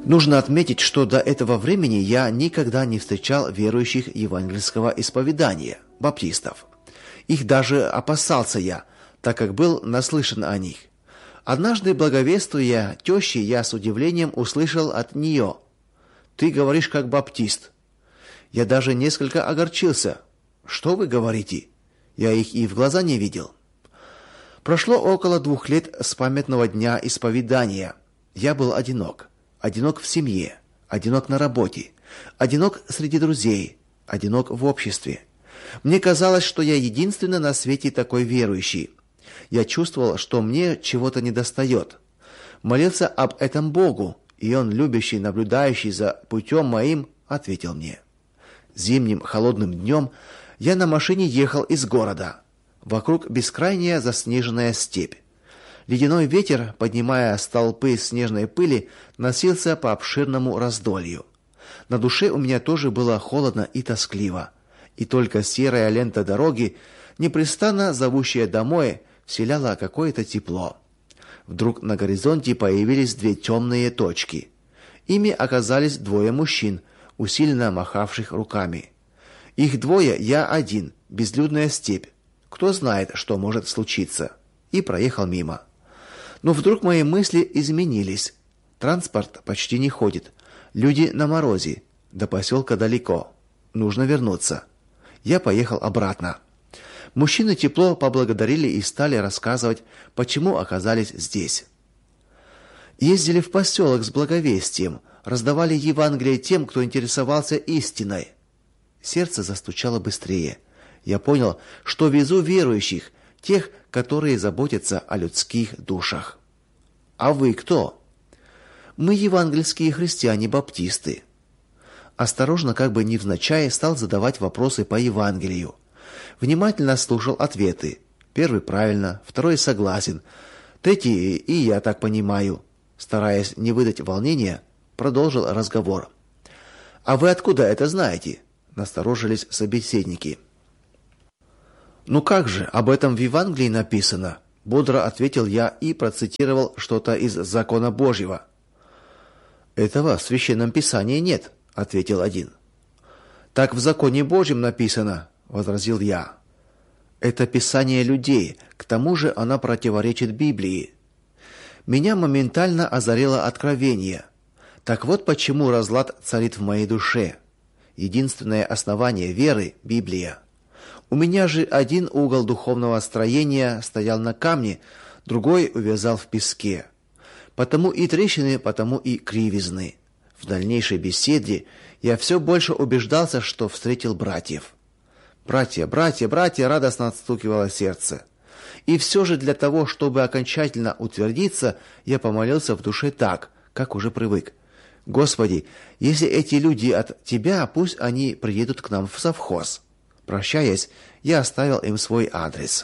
Нужно отметить, что до этого времени я никогда не встречал верующих евангельского исповедания, баптистов. Их даже опасался я, так как был наслышан о них. Однажды, благовествуя теще, я с удивлением услышал от нее: «Ты говоришь как баптист». Я даже несколько огорчился. «Что вы говорите? Я их и в глаза не видел». Прошло около 2 лет с памятного дня исповедания. Я был одинок. Одинок в семье, одинок на работе, одинок среди друзей, одинок в обществе. Мне казалось, что я единственный на свете такой верующий. Я чувствовал, что мне чего-то недостает. Молился об этом Богу, и Он, любящий, наблюдающий за путем моим, ответил мне. Зимним холодным днем я на машине ехал из города. Вокруг бескрайняя заснеженная степь. Ледяной ветер, поднимая столпы снежной пыли, носился по обширному раздолью. На душе у меня тоже было холодно и тоскливо, и только серая лента дороги, непрестанно зовущая домой, вселяла какое-то тепло. Вдруг на горизонте появились 2 темные точки. Ими оказались 2 мужчин, усиленно махавших руками. Их 2, я один, безлюдная степь. Кто знает, что может случиться? И проехал мимо. Но вдруг мои мысли изменились. Транспорт почти не ходит. Люди на морозе. До поселка далеко. Нужно вернуться. Я поехал обратно. Мужчины тепло поблагодарили и стали рассказывать, почему оказались здесь. Ездили в поселок с благовестием, раздавали Евангелие тем, кто интересовался истиной. Сердце застучало быстрее. Я понял, что везу верующих, тех, которые заботятся о людских душах. А вы кто? Мы евангельские христиане-баптисты. Осторожно, как бы невзначай, стал задавать вопросы по Евангелию. Внимательно слушал ответы. 1 правильно, 2 согласен, 3 и я так понимаю. Стараясь не выдать волнения, продолжил разговор. А вы откуда это знаете? Насторожились собеседники. Ну как же, об этом в Евангелии написано, бодро ответил я и процитировал что-то из закона Божьего. Этого в Священном Писании нет, ответил один. Так в законе Божьем написано, возразил я. Это писание людей, к тому же оно противоречит Библии. Меня моментально озарило откровение. Так вот почему разлад царит в моей душе. Единственное основание веры Библия. У меня же один угол духовного строения стоял на камне, другой увязал в песке. Потому и трещины, потому и кривизны. В дальнейшей беседе я все больше убеждался, что встретил братьев. Братья, радостно отстукивало сердце. И все же для того, чтобы окончательно утвердиться, я помолился в душе так, как уже привык. Господи, если эти люди от Тебя, пусть они приедут к нам в совхоз. Прощаясь, я оставил им свой адрес.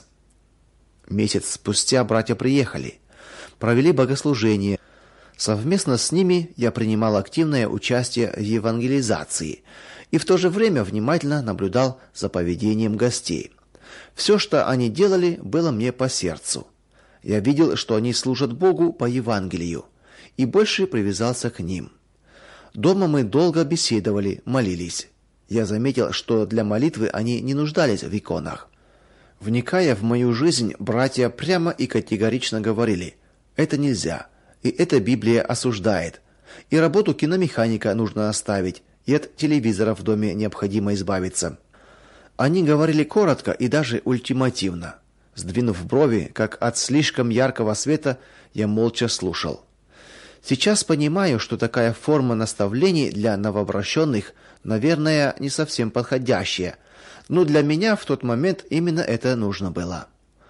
Месяц спустя братья приехали, провели богослужение. Совместно с ними я принимал активное участие в евангелизации и в то же время внимательно наблюдал за поведением гостей. Все, что они делали, было мне по сердцу. Я видел, что они служат Богу по Евангелию, и больше привязался к ним. Дома мы долго беседовали, молились. Я заметил, что для молитвы они не нуждались в иконах. Вникая в мою жизнь, братья прямо и категорично говорили: это нельзя, и это Библия осуждает. И работу киномеханика нужно оставить, и от телевизора в доме необходимо избавиться. Они говорили коротко и даже ультимативно. Сдвинув брови, как от слишком яркого света, я молча слушал. Сейчас понимаю, что такая форма наставлений для новообращенных, наверное, не совсем подходящая, но для меня в тот момент именно это нужно было.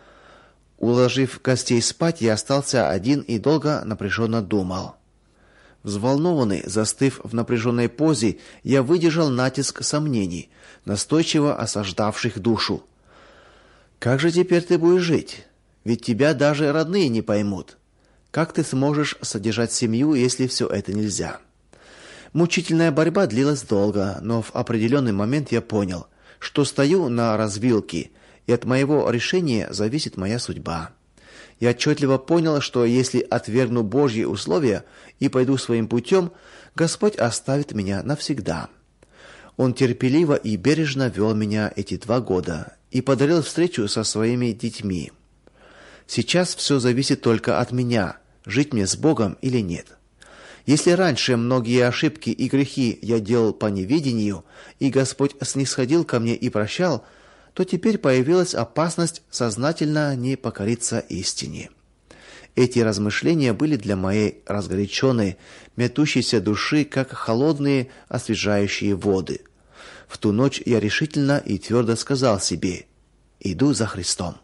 Уложив гостей спать, я остался один и долго напряженно думал. Взволнованный, застыв в напряженной позе, я выдержал натиск сомнений, настойчиво осаждавших душу. Как же теперь ты будешь жить? Ведь тебя даже родные не поймут. Как ты сможешь содержать семью, если все это нельзя? Мучительная борьба длилась долго, но в определенный момент я понял, что стою на развилке, и от моего решения зависит моя судьба. Я отчетливо понял, что если отвергну Божьи условия и пойду своим путем, Господь оставит меня навсегда. Он терпеливо и бережно вел меня эти 2 года и подарил встречу со своими детьми. Сейчас все зависит только от меня, жить мне с Богом или нет. Если раньше многие ошибки и грехи я делал по неведению, и Господь снисходил ко мне и прощал, то теперь появилась опасность сознательно не покориться истине. Эти размышления были для моей разгоряченной, метущейся души, как холодные, освежающие воды. В ту ночь я решительно и твердо сказал себе: «Иду за Христом».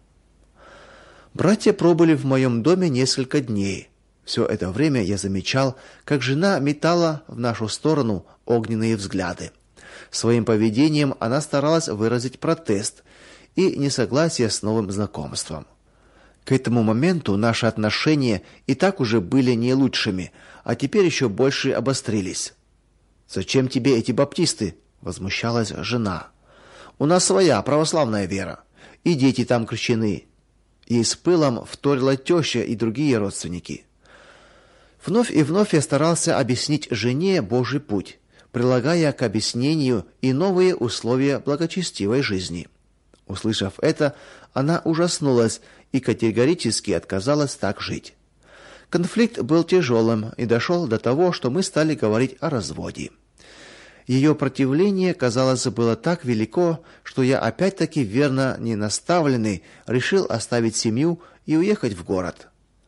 Братья пробыли в моем доме несколько дней. Все это время я замечал, как жена метала в нашу сторону огненные взгляды. Своим поведением она старалась выразить протест и несогласие с новым знакомством. К этому моменту наши отношения и так уже были не лучшими, а теперь еще больше обострились. «Зачем тебе эти баптисты?» – возмущалась жена. «У нас своя православная вера, и дети там крещены». Ей с пылом вторила теща и другие родственники. Вновь и вновь я старался объяснить жене Божий путь, прилагая к объяснению и новые условия благочестивой жизни. Услышав это, она ужаснулась и категорически отказалась так жить. Конфликт был тяжелым и дошел до того, что мы стали говорить о разводе. Ее противление, казалось, было так велико, что я опять-таки верно не наставленный решил оставить семью и уехать в город.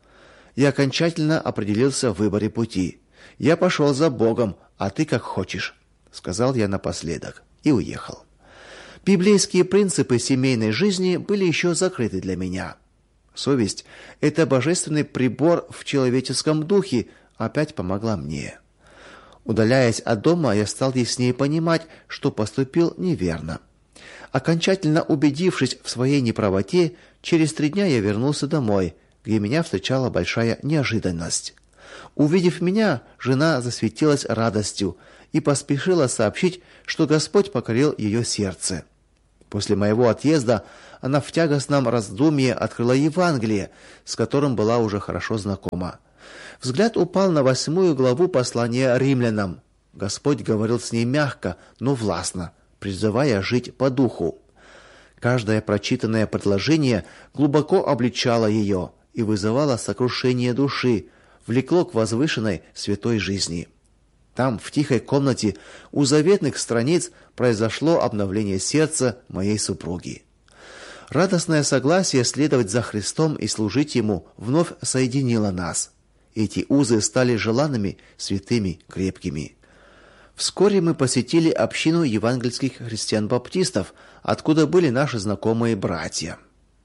Я окончательно определился в выборе пути. «Я пошел за Богом, а ты как хочешь», — сказал я напоследок, и уехал. Библейские принципы семейной жизни были еще закрыты для меня. Совесть — это божественный прибор в человеческом духе, опять помогла мне. Удаляясь от дома, я стал яснее понимать, что поступил неверно. Окончательно убедившись в своей неправоте, через 3 дня я вернулся домой, где меня встречала большая неожиданность. Увидев меня, жена засветилась радостью и поспешила сообщить, что Господь покорил ее сердце. После моего отъезда она в тягостном раздумье открыла Евангелие, с которым была уже хорошо знакома. Взгляд упал на 8 главу послания Римлянам. Господь говорил с ней мягко, но властно, призывая жить по духу. Каждое прочитанное предложение глубоко обличало ее и вызывало сокрушение души, влекло к возвышенной святой жизни. Там, в тихой комнате, у заветных страниц произошло обновление сердца моей супруги. Радостное согласие следовать за Христом и служить Ему вновь соединило нас. Эти узы стали желанными, святыми, крепкими. Вскоре мы посетили общину евангельских христиан-баптистов, откуда были наши знакомые братья.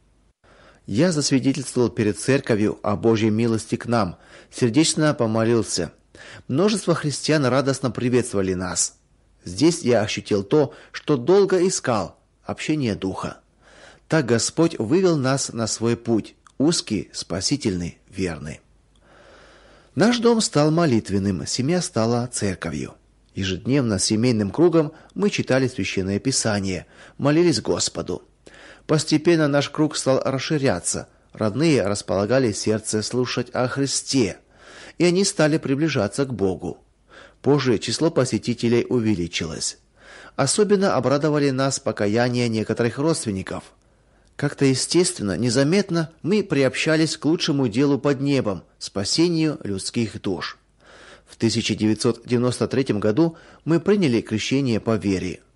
Я засвидетельствовал перед церковью о Божьей милости к нам, сердечно помолился. Множество христиан радостно приветствовали нас. Здесь я ощутил то, что долго искал – общение духа. Так Господь вывел нас на свой путь, узкий, спасительный, верный. Наш дом стал молитвенным, семья стала церковью. Ежедневно семейным кругом мы читали Священное Писание, молились Господу. Постепенно наш круг стал расширяться, родные располагали сердце слушать о Христе, и они стали приближаться к Богу. Позже число посетителей увеличилось. Особенно обрадовали нас покаяния некоторых родственников. Как-то естественно, незаметно мы приобщались к лучшему делу под небом – спасению людских душ. В 1993 году мы приняли крещение по вере.